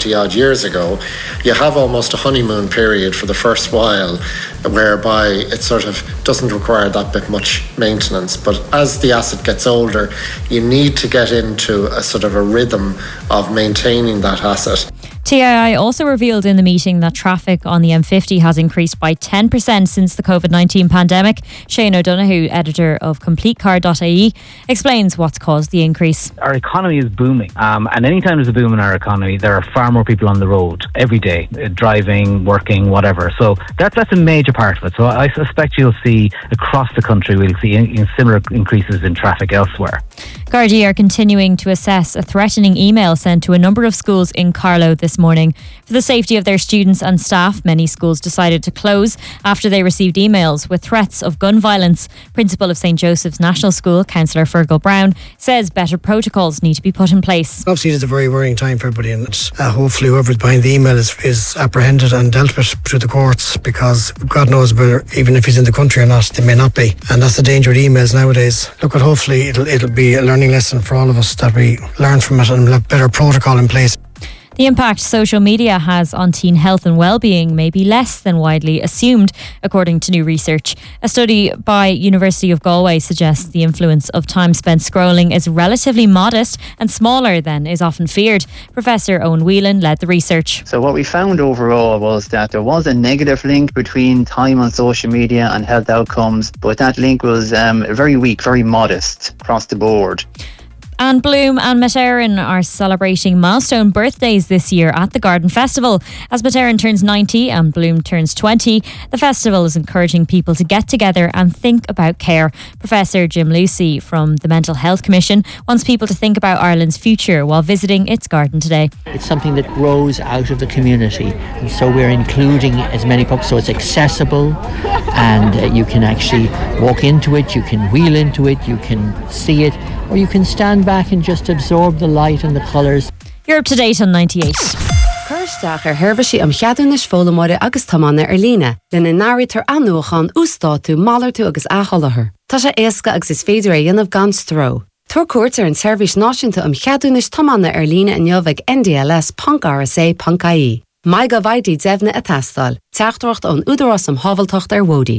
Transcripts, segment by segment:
20 odd years ago, you have almost a honeymoon period for the first while, whereby it sort of doesn't require that bit much maintenance. But as the asset gets older, you need to get into a sort of a rhythm of maintaining that asset. TII also revealed in the meeting that traffic on the M50 has increased by 10% since the COVID-19 pandemic. Shane O'Donoghue, editor of CompleteCar.ie, explains what's caused the increase. Our economy is booming, and anytime there's a boom in our economy, there are far more people on the road every day, driving, working, whatever. So that's a major part of it. So I suspect you'll see across the country, we'll see similar increases in traffic elsewhere. Gardaí are continuing to assess a threatening email sent to a number of schools in Carlow this morning. For the safety of their students and staff, many schools decided to close after they received emails with threats of gun violence. Principal of St Joseph's National School, Councillor Fergal Brown, says better protocols need to be put in place. Obviously it's a very worrying time for everybody, and hopefully whoever's behind the email is apprehended and dealt with through the courts, because God knows whether, even if he's in the country or not, they may not be, and that's the danger with emails nowadays. Look, hopefully it'll be a learning lesson for all of us, that we learn from it and have better protocol in place. The impact social media has on teen health and well-being may be less than widely assumed, according to new research. A study by University of Galway suggests the influence of time spent scrolling is relatively modest and smaller than is often feared. Professor Owen Whelan led the research. So what we found overall was that there was a negative link between time on social media and health outcomes, but that link was very weak, very modest across the board. Anne Bloom and Met Éireann are celebrating milestone birthdays this year at the Garden Festival. As Met Éireann turns 90 and Bloom turns 20, the festival is encouraging people to get together and think about care. Professor Jim Lucy from the Mental Health Commission wants people to think about Ireland's future while visiting its garden today. It's something that grows out of the community, and so we're including as many pubs, so it's accessible, and you can actually walk into it, you can wheel into it, you can see it, or you can stand back and just absorb the light and the colours. You're up to date on 98. Kirsteach hervisi cheadúnis fólamóide agus tamána líne, lena náritar anúchan ústátu málartu agus áhallahar. Tá sé éasca agus is féidir dhéanamh gan stró. Tuair cuairt an seirbhís náisiúnta cheadúnis tamána líne in jobhag ndls.rsa.ie. Mai go bhaidí devna a tastal, teachtracht an údarás havaltocht Wody.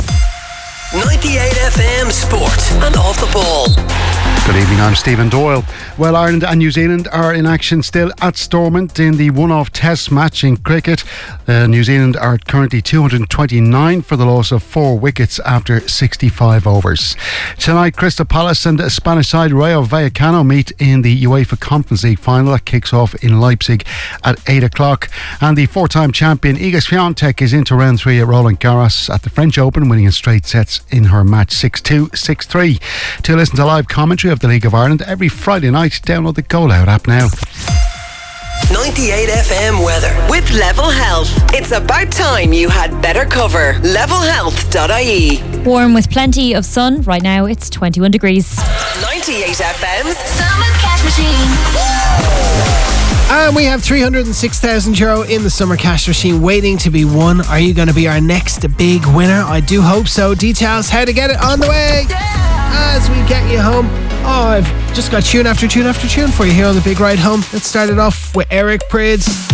98 FM Sport and Off the Ball. Good evening, I'm Stephen Doyle. Well, Ireland and New Zealand are in action still at Stormont in the one-off test match in cricket. New Zealand are currently 229 for the loss of 4 wickets after 65 overs. Tonight, Crystal Palace and Spanish side Rayo Vallecano meet in the UEFA Conference League final that kicks off in Leipzig at 8 o'clock. And the 4-time champion Iga Swiatek is into round 3 at Roland Garros at the French Open, winning in straight sets in her match 6-2, 6-3. To listen to live commentary of the League of Ireland every Friday night, download the Go Loud app now. 98 FM weather with Level Health. It's about time you had better cover. Levelhealth.ie. Warm with plenty of sun. Right now it's 21 degrees. 98 FM's Summer Cash Machine. And we have €306,000 in the Summer Cash Machine waiting to be won. Are you going to be our next big winner? I do hope so. Details, how to get it, on the way as we get you home. Oh, I've just got tune after tune after tune for you here on the big ride home. Let's start it off with Eric Prydz.